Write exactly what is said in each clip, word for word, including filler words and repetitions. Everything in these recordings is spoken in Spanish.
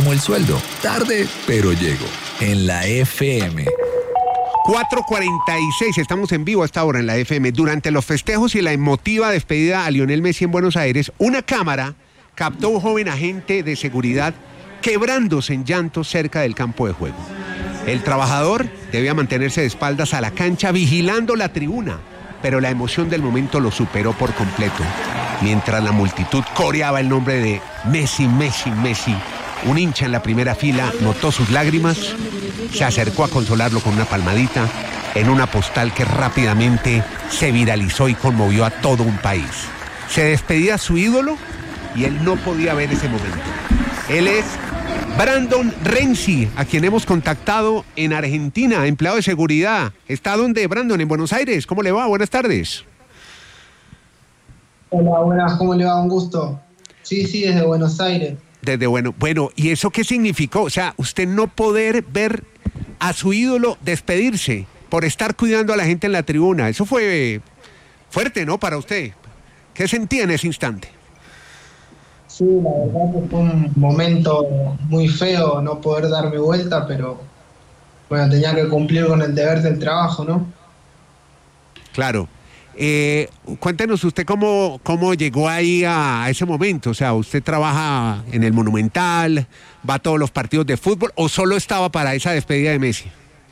como el sueldo. Tarde, pero llego. En la F M. cuatro cuarenta y seis, estamos en vivo a esta hora en la F M. Durante los festejos y la emotiva despedida a Lionel Messi en Buenos Aires, una cámara captó a un joven agente de seguridad quebrándose en llanto cerca del campo de juego. El trabajador debía mantenerse de espaldas a la cancha vigilando la tribuna, pero la emoción del momento lo superó por completo. Mientras la multitud coreaba el nombre de Messi, Messi, Messi, un hincha en la primera fila notó sus lágrimas, se acercó a consolarlo con una palmadita en una postal que rápidamente se viralizó y conmovió a todo un país. Se despedía su ídolo y él no podía ver ese momento. Él es Brandon Renzi, a quien hemos contactado en Argentina, empleado de seguridad. ¿Está dónde, Brandon? En Buenos Aires. ¿Cómo le va? Buenas tardes. Hola, buenas, ¿cómo le va? Un gusto. Sí, sí, desde Buenos Aires. Desde bueno, bueno, ¿y eso qué significó? O sea, usted no poder ver a su ídolo despedirse por estar cuidando a la gente en la tribuna. Eso fue fuerte, ¿no? Para usted. ¿Qué sentía en ese instante? Sí, la verdad que fue un momento muy feo no poder darme vuelta, pero bueno, tenía que cumplir con el deber del trabajo, ¿no? Claro. Eh, cuéntenos usted cómo, cómo llegó ahí a, a ese momento. O sea, ¿usted trabaja en el Monumental, va a todos los partidos de fútbol o solo estaba para esa despedida de Messi?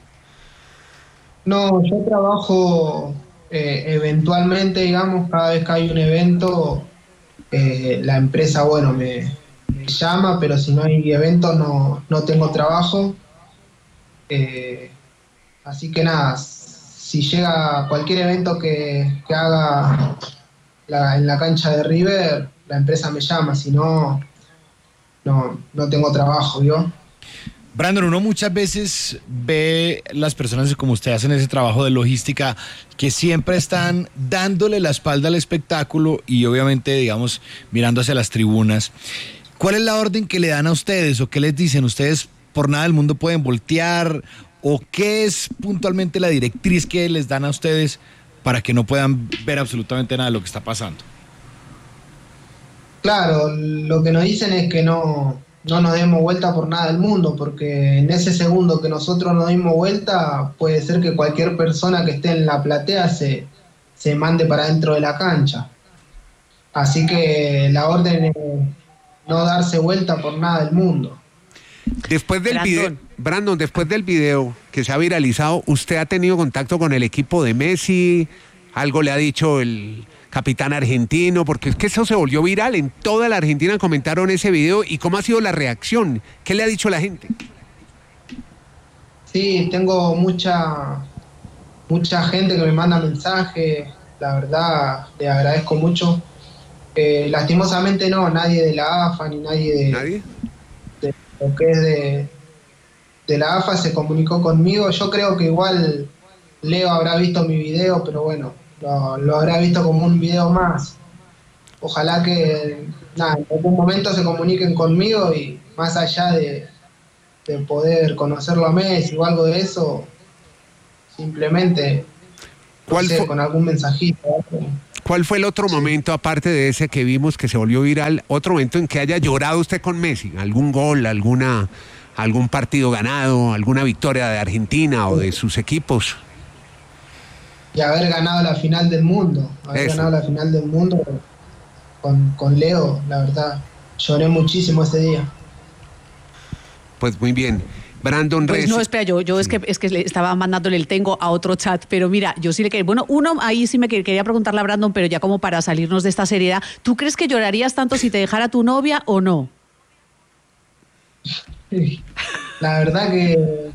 No, yo trabajo eh, eventualmente, digamos, cada vez que hay un evento, eh, la empresa, bueno, me, me llama, pero si no hay evento no, no tengo trabajo. Eh, así que nada, si llega cualquier evento que, que haga la, en la cancha de River, la empresa me llama, si no, no, no tengo trabajo, ¿yo? Brandon, uno muchas veces ve las personas como usted hacen ese trabajo de logística que siempre están dándole la espalda al espectáculo y obviamente, digamos, mirando hacia las tribunas. ¿Cuál es la orden que le dan a ustedes o qué les dicen? ¿Ustedes por nada del mundo pueden voltear? ¿O qué es puntualmente la directriz que les dan a ustedes para que no puedan ver absolutamente nada de lo que está pasando? Claro, lo que nos dicen es que no... no nos demos vuelta por nada del mundo, porque en ese segundo que nosotros nos dimos vuelta, puede ser que cualquier persona que esté en la platea se, se mande para dentro de la cancha. Así que la orden es no darse vuelta por nada del mundo. Después del video, Brandon, después del video que se ha viralizado, ¿usted ha tenido contacto con el equipo de Messi? ¿Algo le ha dicho el capitán argentino? Porque es que eso se volvió viral, en toda la Argentina comentaron ese video. ¿Y cómo ha sido la reacción? ¿Qué le ha dicho la gente? Sí, tengo mucha mucha gente que me manda mensajes, la verdad, le agradezco mucho. Eh, lastimosamente no, nadie de la A F A ni nadie de, ¿Nadie? de lo que es de, de la A F A se comunicó conmigo. Yo creo que igual Leo habrá visto mi video, pero bueno, Lo, lo habrá visto como un video más. Ojalá que nada, en algún momento se comuniquen conmigo y más allá de, de poder conocerlo a Messi o algo de eso, simplemente no sé, fue, con algún mensajito. ¿Verdad? ¿Cuál fue el otro sí. momento, aparte de ese que vimos que se volvió viral, otro momento en que haya llorado usted con Messi? ¿Algún gol, alguna, algún partido ganado, alguna victoria de Argentina o de sus equipos? Y haber ganado la final del mundo, haber Eso. ganado la final del mundo con, con Leo, la verdad, lloré muchísimo ese día. Pues muy bien. Brandon Pues Renzi. no, espera, yo, yo sí. es que es que le estaba mandándole el tengo a otro chat, pero mira, yo sí le quería, bueno, uno ahí sí me quería preguntarle a Brandon, pero ya como para salirnos de esta seriedad, ¿tú crees que llorarías tanto si te dejara tu novia o no? La verdad que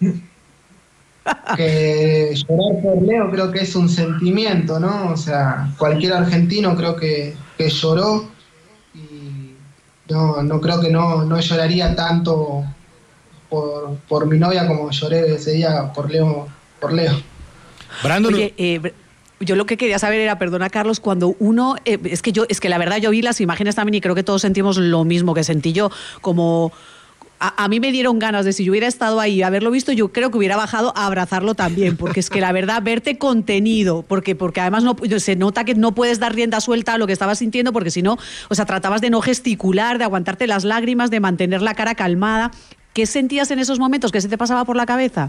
que llorar por Leo creo que es un sentimiento, ¿no? O sea, cualquier argentino creo que, que lloró y no, no creo que no, no lloraría tanto por, por mi novia como lloré ese día por Leo. Por Leo. Brandon, Oye, eh, yo lo que quería saber era, perdona Carlos, cuando uno, eh, es que yo, es que la verdad yo vi las imágenes también y creo que todos sentimos lo mismo que sentí yo, como a, a mí me dieron ganas de, si yo hubiera estado ahí y haberlo visto, yo creo que hubiera bajado a abrazarlo también, porque es que la verdad, verte contenido, porque, porque además no, se nota que no puedes dar rienda suelta a lo que estabas sintiendo, porque si no, o sea, tratabas de no gesticular, de aguantarte las lágrimas, de mantener la cara calmada. ¿Qué sentías en esos momentos? ¿Qué se te pasaba por la cabeza?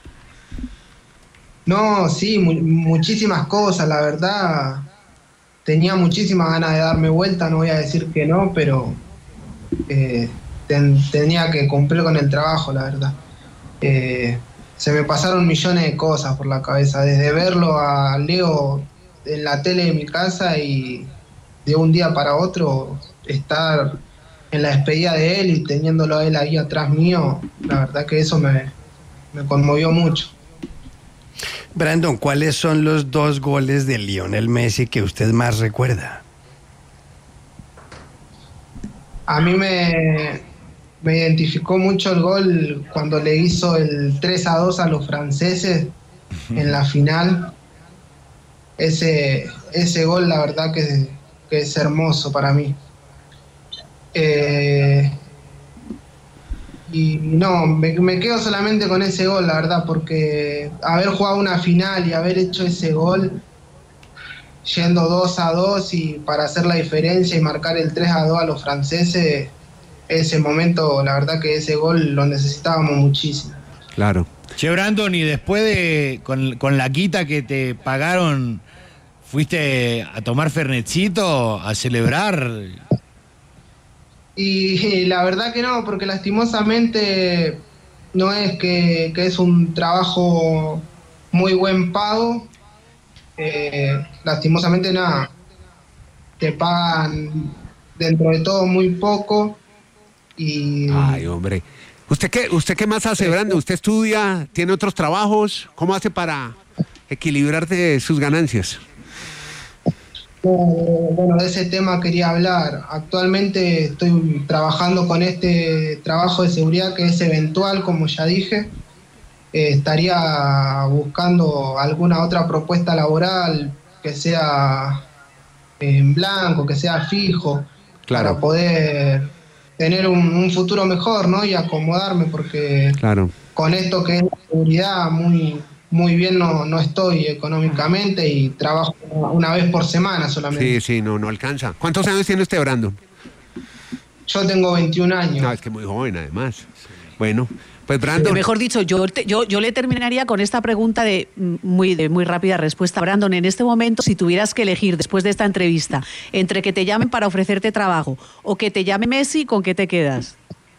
No, sí, mu muchísimas cosas, la verdad. Tenía muchísimas ganas de darme vuelta, no voy a decir que no, pero eh, ten, tenía que cumplir con el trabajo, la verdad. Eh, se me pasaron millones de cosas por la cabeza, desde verlo a Leo en la tele de mi casa y de un día para otro estar en la despedida de él y teniéndolo a él ahí atrás mío, la verdad que eso me, me conmovió mucho. Brandon, ¿cuáles son los dos goles de Lionel Messi que usted más recuerda? A mí me, me identificó mucho el gol cuando le hizo el tres a dos a los franceses en la final. Ese, ese gol, la verdad que, que es hermoso para mí. Eh, y no, me, me quedo solamente con ese gol, la verdad, porque haber jugado una final y haber hecho ese gol yendo dos a dos y para hacer la diferencia y marcar el tres a dos a los franceses, ese momento, la verdad que ese gol lo necesitábamos muchísimo. Claro. Che, Brandon, y después de, con, con la quita que te pagaron, ¿fuiste a tomar fernetcito, a celebrar? Y, y la verdad que no, porque lastimosamente no es que, que es un trabajo muy buen pago. Eh, lastimosamente nada, te pagan dentro de todo muy poco y... Ay, hombre. ¿Usted qué, usted qué más hace, Brandon? ¿Usted estudia? ¿Tiene otros trabajos? ¿Cómo hace para equilibrarte sus ganancias? Bueno, de ese tema quería hablar. Actualmente estoy trabajando con este trabajo de seguridad que es eventual, como ya dije. Eh, estaría buscando alguna otra propuesta laboral que sea en blanco, que sea fijo, claro, para poder tener un, un futuro mejor, ¿no? Y acomodarme, porque claro, con esto que es la seguridad muy... muy bien no, no estoy económicamente y trabajo una vez por semana solamente. Sí, sí, no, no alcanza. ¿Cuántos años tiene usted, Brandon? Yo tengo veintiún años. No, es que muy joven además. Bueno, pues Brandon... Mejor dicho, yo, te, yo, yo le terminaría con esta pregunta de muy, de muy rápida respuesta. Brandon, en este momento, si tuvieras que elegir después de esta entrevista entre que te llamen para ofrecerte trabajo o que te llame Messi, ¿con qué te quedas?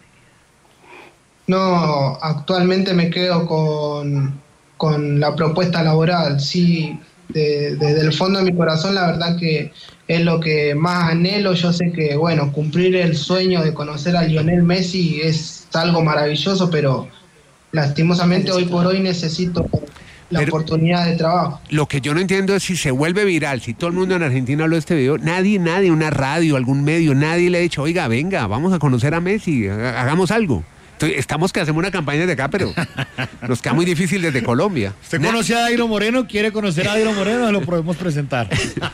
No, actualmente me quedo con... con la propuesta laboral, sí, de, desde el fondo de mi corazón la verdad que es lo que más anhelo. Yo sé que, bueno, cumplir el sueño de conocer a Lionel Messi es algo maravilloso, pero lastimosamente hoy por hoy necesito la pero, oportunidad de trabajo. Lo que yo no entiendo es si se vuelve viral, si todo el mundo en Argentina habló de este video, nadie, nadie, una radio, algún medio, nadie le ha dicho, oiga, venga, vamos a conocer a Messi, hagamos algo. Estamos que hacemos una campaña desde acá, pero nos queda muy difícil desde Colombia. ¿Usted conoce a Dairo Moreno? ¿Quiere conocer a Dairo Moreno? Lo podemos presentar.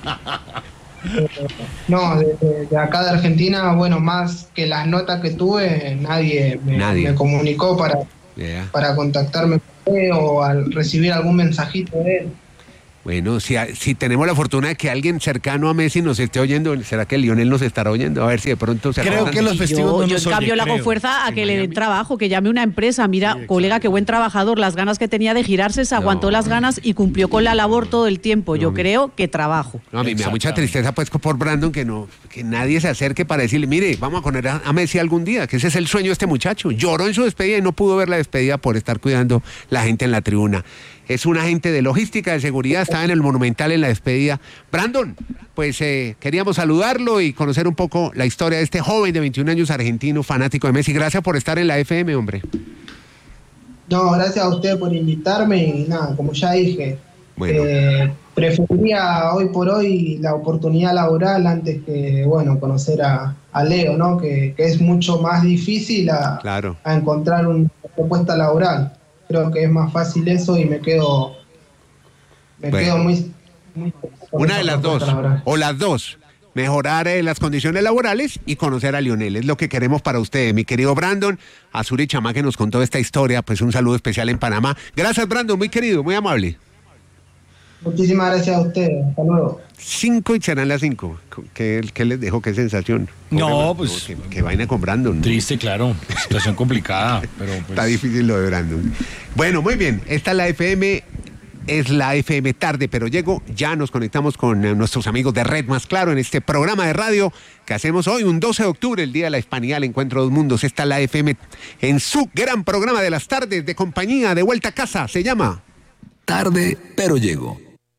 No, de, de acá de Argentina, bueno, más que las notas que tuve, nadie me, nadie. me comunicó para, yeah. para contactarme con él o al recibir algún mensajito de él. Bueno, si, si tenemos la fortuna de que alguien cercano a Messi nos esté oyendo, ¿será que Lionel nos estará oyendo? A ver si de pronto se Creo que los festivos yo, no yo nos en cambio oye, le hago creo. fuerza a que le den trabajo, que llame una empresa. Mira, sí, colega, qué buen trabajador, las ganas que tenía de girarse, se no, aguantó las ganas y cumplió con la labor todo el tiempo. No, yo creo que trabajo. No, a mí me da mucha tristeza pues por Brandon que no, que nadie se acerque para decirle, mire, vamos a poner a, a Messi algún día, que ese es el sueño de este muchacho. Lloró en su despedida y no pudo ver la despedida por estar cuidando la gente en la tribuna. Es un agente de logística, de seguridad, estaba en el Monumental en la despedida. Brandon, pues eh, queríamos saludarlo y conocer un poco la historia de este joven de veintiún años argentino, fanático de Messi. Gracias por estar en la F M, hombre. No, gracias a usted por invitarme y nada, como ya dije, bueno. eh, preferiría hoy por hoy la oportunidad laboral antes que, bueno, conocer a, a Leo, ¿no? Que, que es mucho más difícil a, claro. a encontrar una propuesta laboral. Creo que es más fácil eso y me quedo me bueno. quedo muy, muy una de las dos laboral. O las dos mejorar eh, las condiciones laborales y conocer a Lionel. Es lo que queremos para ustedes, mi querido Brandon. Azuri Chamá, que nos contó esta historia, pues un saludo especial en Panamá. Gracias, Brandon, muy querido, muy amable. Muchísimas gracias a ustedes. Hasta luego. Cinco y serán las cinco. ¿Qué, qué les dejo? ¿Qué sensación? No, pues... No, que, que vaina con Brandon. Triste, claro. Situación complicada, pero pues... Está difícil lo de Brandon. Bueno, muy bien. Esta es la F M... Es la F M tarde, pero llego. Ya nos conectamos con eh, nuestros amigos de Red Más Claro en este programa de radio que hacemos hoy, un doce de octubre, el Día de la Hispanidad, el Encuentro de dos Mundos. Esta es la F M en su gran programa de las tardes de compañía de vuelta a casa. Se llama Tarde, pero llego.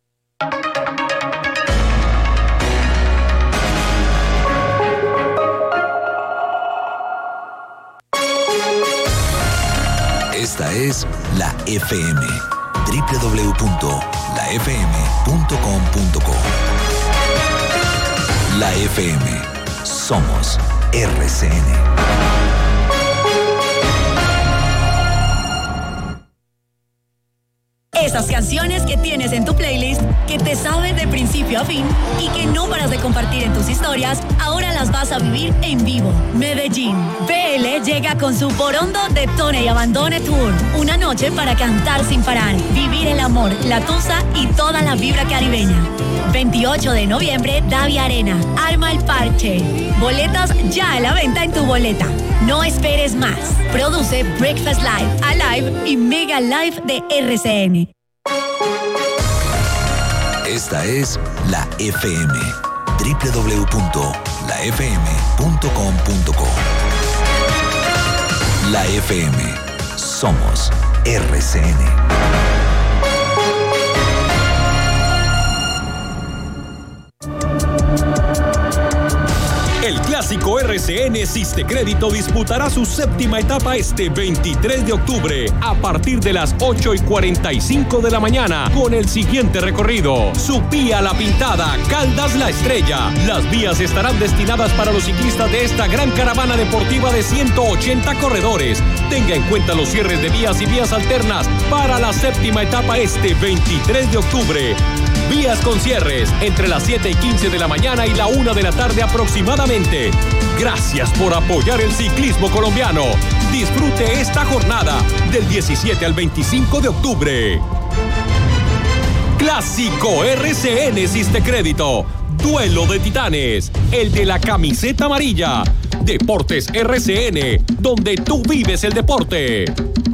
Esta es la F M. doble u doble u doble u punto la f m punto com punto co. La F M. Somos R C N. Esas canciones que tienes en tu playlist, que te saben de principio a fin y que no paras de compartir en tus historias, ahora las vas a vivir en vivo. Medellín. B L llega con su Borondo Detone y Abandone Tour. Una noche para cantar sin parar, vivir el amor, la tusa y toda la vibra caribeña. veintiocho de noviembre, Davia Arena. Arma el parche. Boletas ya a la venta en tu boleta. No esperes más. Produce Breakfast Live, Alive y Mega Live de R C N. Esta es la F M. doble u doble u doble u punto la f m punto com punto co. La F M. Somos R C N. El clásico R C N Sistecrédito disputará su séptima etapa este veintitrés de octubre a partir de las ocho y cuarenta y cinco de la mañana con el siguiente recorrido. Supía La Pintada, Caldas La Estrella. Las vías estarán destinadas para los ciclistas de esta gran caravana deportiva de ciento ochenta corredores. Tenga en cuenta los cierres de vías y vías alternas para la séptima etapa este veintitrés de octubre. Vías con cierres entre las siete y quince de la mañana y la una de la tarde aproximadamente. Gracias por apoyar el ciclismo colombiano. Disfrute esta jornada del diecisiete al veinticinco de octubre. Clásico R C N Sistecrédito. Duelo de Titanes. El de la camiseta amarilla. Deportes R C N, donde tú vives el deporte.